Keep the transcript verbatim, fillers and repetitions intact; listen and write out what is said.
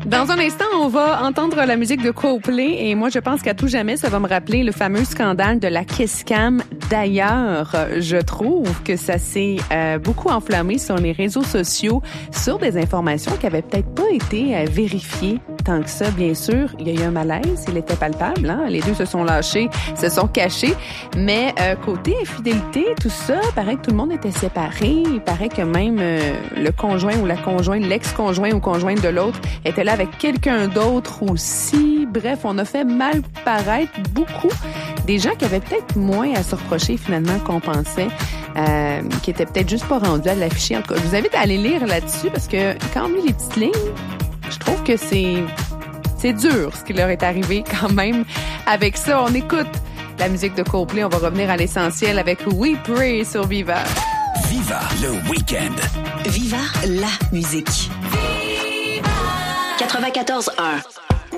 Dans un instant, on va entendre la musique de Coldplay et moi, je pense qu'à tout jamais, ça va me rappeler le fameux scandale de la Kiss Cam. D'ailleurs, je trouve que ça s'est euh, beaucoup enflammé sur les réseaux sociaux sur des informations qui avaient peut-être pas été euh, vérifiées tant que ça. Bien sûr, il y a eu un malaise, il était palpable, hein? Les deux se sont lâchés, se sont cachés, mais euh, côté infidélité, tout ça, paraît que tout le monde était séparé. Il paraît que même euh, le conjoint ou la conjointe, l'ex-conjoint ou conjointe de l'autre était là avec quelqu'un d'autre aussi. Bref, on a fait mal paraître beaucoup des gens qui avaient peut-être moins à se reprocher finalement qu'on pensait, euh, qui étaient peut-être juste pas rendus à l'afficher. En tout cas, je vous invite à aller lire là-dessus parce que quand on lit les petites lignes, je trouve que c'est c'est dur ce qui leur est arrivé quand même avec ça. On écoute la musique de Coldplay. On va revenir à l'essentiel avec We Pray sur Viva. Viva le week-end. Viva la musique. quatre-vingt-quatorze un.